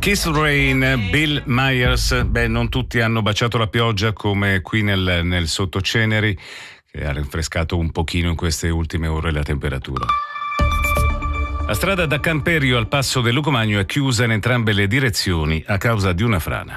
Kiss Rain, Bill Myers. Beh, non tutti hanno baciato la pioggia come qui nel Sottoceneri, che ha rinfrescato un pochino in queste ultime ore la temperatura. La strada da Camperio al passo del Lucomagno è chiusa in entrambe le direzioni a causa di una frana.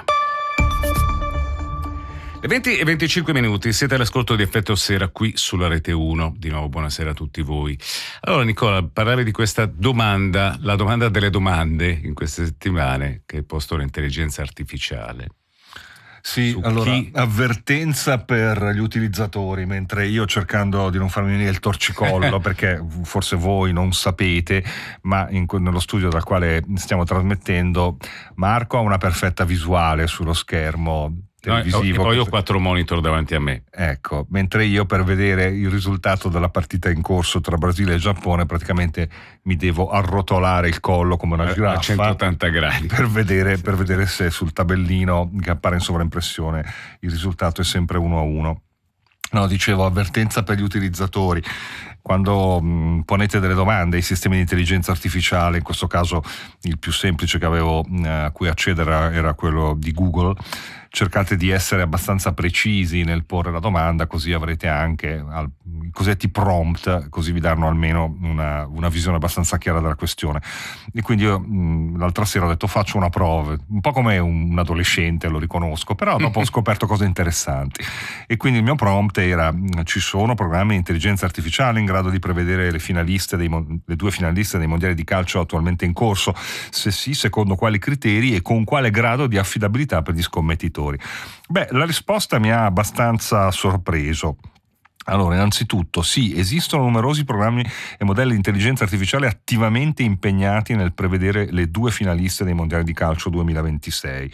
Le 20 e 25 minuti, siete all'ascolto di Effetto Sera qui sulla Rete 1. Di nuovo buonasera a tutti voi. Allora Nicola, parlare di questa domanda, la domanda delle domande in queste settimane che hai posto l'intelligenza artificiale. Sì, allora, avvertenza per gli utilizzatori, mentre io, cercando di non farmi venire il torcicollo, perché forse voi non sapete, ma nello studio dal quale stiamo trasmettendo, Marco ha una perfetta visuale sullo schermo televisivo. E poi ho 4 monitor davanti a me. Ecco, mentre io, per vedere il risultato della partita in corso tra Brasile e Giappone, praticamente mi devo arrotolare il collo come una giraffa a 180 gradi per vedere se sul tabellino che appare in sovraimpressione il risultato è sempre 1-1. No, dicevo, avvertenza per gli utilizzatori. Quando ponete delle domande ai sistemi di intelligenza artificiale, in questo caso il più semplice che avevo a cui accedere era quello di Google, cercate di essere abbastanza precisi nel porre la domanda, così avrete anche i cosiddetti prompt, così vi danno almeno una visione abbastanza chiara della questione. E quindi io l'altra sera ho detto faccio una prova, un po' come un adolescente, lo riconosco, però dopo ho scoperto cose interessanti. E quindi il mio prompt era: ci sono programmi di intelligenza artificiale in grado di prevedere le due finaliste dei mondiali di calcio attualmente in corso? Se sì, secondo quali criteri e con quale grado di affidabilità per gli scommettitori? Beh, la risposta mi ha abbastanza sorpreso. Allora, innanzitutto, sì, esistono numerosi programmi e modelli di intelligenza artificiale attivamente impegnati nel prevedere le 2 finaliste dei mondiali di calcio 2026.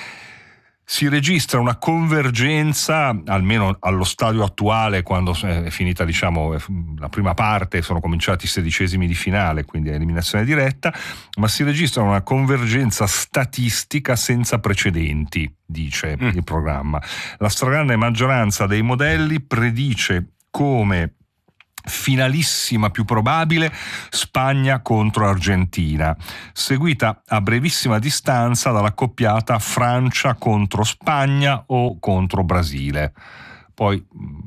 Si registra una convergenza, almeno allo stadio attuale, quando è finita, diciamo, la prima parte, sono cominciati i 16esimi di finale, quindi eliminazione diretta, ma si registra una convergenza statistica senza precedenti, dice il programma. La stragrande maggioranza dei modelli predice come finalissima più probabile Spagna contro Argentina, seguita a brevissima distanza dalla coppiata Francia contro Spagna o contro Brasile. Poi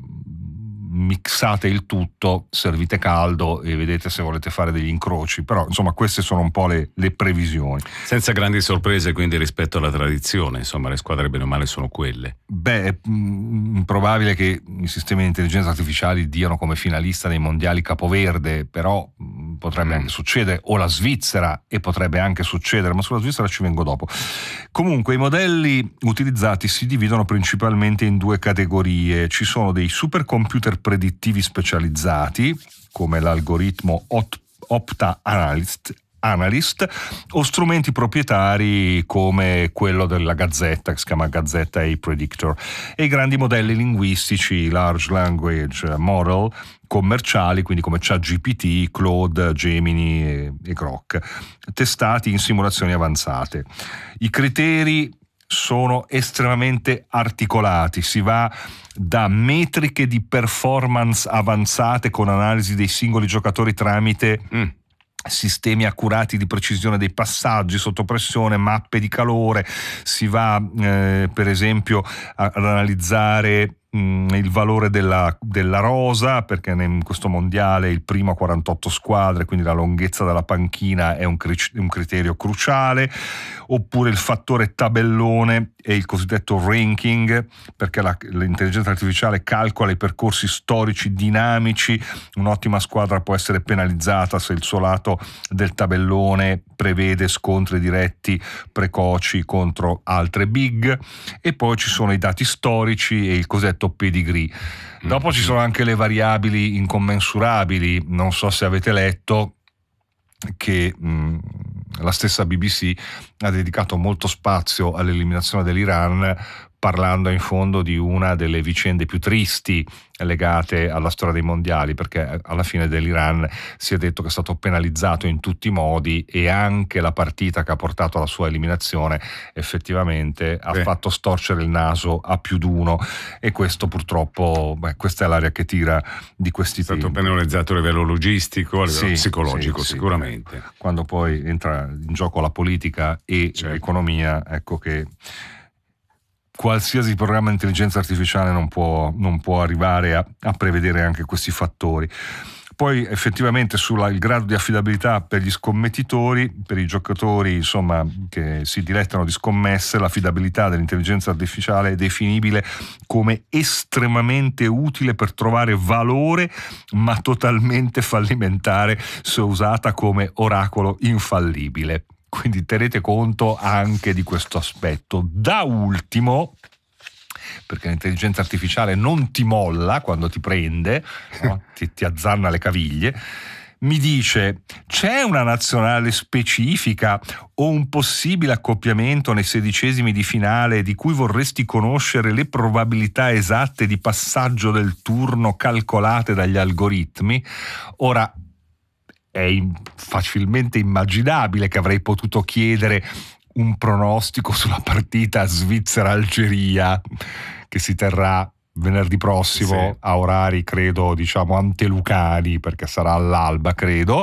mixate il tutto, servite caldo e vedete se volete fare degli incroci, però insomma queste sono un po' le previsioni. Senza grandi sorprese quindi rispetto alla tradizione, insomma le squadre bene o male sono quelle. Beh, è improbabile che i sistemi di intelligenza artificiali diano come finalista dei mondiali Capoverde, però potrebbe anche succedere, o la Svizzera, e potrebbe anche succedere, ma sulla Svizzera ci vengo dopo. Comunque i modelli utilizzati si dividono principalmente in 2 categorie. Ci sono dei supercomputer predittivi specializzati, come l'algoritmo Opta Analyst, o strumenti proprietari come quello della Gazzetta, che si chiama Gazzetta AI Predictor, e i grandi modelli linguistici Large Language Model commerciali, quindi come ChatGPT, Claude, Gemini e Grok, testati in simulazioni avanzate. I criteri sono estremamente articolati, si va da metriche di performance avanzate con analisi dei singoli giocatori tramite sistemi accurati di precisione dei passaggi sotto pressione, mappe di calore, si va per esempio ad analizzare il valore della rosa, perché in questo mondiale il primo a 48 squadre, quindi la lunghezza della panchina è un criterio cruciale, oppure il fattore tabellone e il cosiddetto ranking, perché l'intelligenza artificiale calcola i percorsi storici dinamici. Un'ottima squadra può essere penalizzata se il suo lato del tabellone prevede scontri diretti precoci contro altre big. E poi ci sono i dati storici e il cosiddetto pedigree. Dopo ci sono anche le variabili incommensurabili. Non so se avete letto che la stessa BBC ha dedicato molto spazio all'eliminazione dell'Iran parlando in fondo di una delle vicende più tristi legate alla storia dei mondiali, perché alla fine dell'Iran si è detto che è stato penalizzato in tutti i modi, e anche la partita che ha portato alla sua eliminazione effettivamente ha fatto storcere il naso a più di uno, e questo purtroppo, questa è l'aria che tira di questi tempi. È stato penalizzato a livello logistico, a livello psicologico, sicuramente. Quando poi entra in gioco la politica e l'economia, ecco che qualsiasi programma di intelligenza artificiale non può arrivare a prevedere anche questi fattori. Poi effettivamente il grado di affidabilità per gli scommettitori, per i giocatori insomma che si dilettano di scommesse, l'affidabilità dell'intelligenza artificiale è definibile come estremamente utile per trovare valore, ma totalmente fallimentare se usata come oracolo infallibile. Quindi tenete conto anche di questo aspetto. Da ultimo, perché l'intelligenza artificiale non ti molla quando ti prende, no? ti azzanna le caviglie, mi dice: c'è una nazionale specifica o un possibile accoppiamento nei 16esimi di finale di cui vorresti conoscere le probabilità esatte di passaggio del turno calcolate dagli algoritmi? Ora, è facilmente immaginabile che avrei potuto chiedere un pronostico sulla partita Svizzera-Algeria che si terrà venerdì prossimo a orari, credo, antelucani, perché sarà all'alba, credo,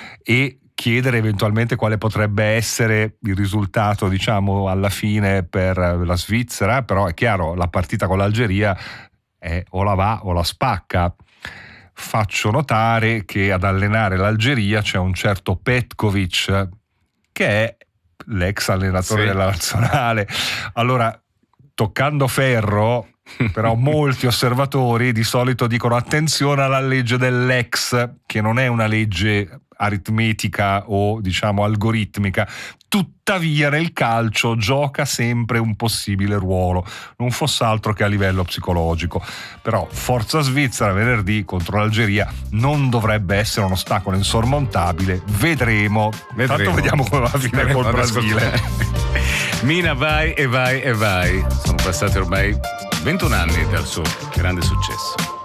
e chiedere eventualmente quale potrebbe essere il risultato, alla fine per la Svizzera. Però è chiaro, la partita con l'Algeria è o la va o la spacca. Faccio notare che ad allenare l'Algeria c'è un certo Petkovic, che è l'ex allenatore della nazionale. Allora, toccando ferro, però molti osservatori di solito dicono attenzione alla legge dell'ex, che non è una legge aritmetica o algoritmica. Tuttavia nel calcio gioca sempre un possibile ruolo, non fosse altro che a livello psicologico. Però forza Svizzera venerdì contro l'Algeria non dovrebbe essere un ostacolo insormontabile. Vedremo. Tanto vediamo come va a finire col Brasile. Mina, vai e vai e vai. Sono passati ormai 21 anni dal suo grande successo.